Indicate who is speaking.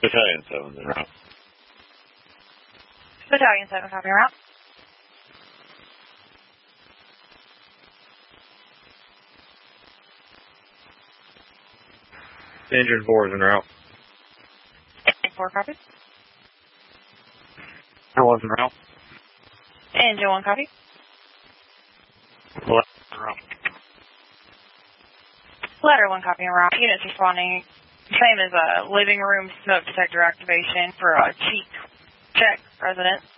Speaker 1: Battalion 7's en route.
Speaker 2: Battalion 7, copy, en route.
Speaker 1: Engine 4 is en route.
Speaker 2: Engine 4, copy.
Speaker 1: That was en route.
Speaker 2: Engine 1, copy.
Speaker 1: Well, en route.
Speaker 2: Ladder 1, copy, en route. Units responding. Same as living room smoke detector activation for a cheek check, resident.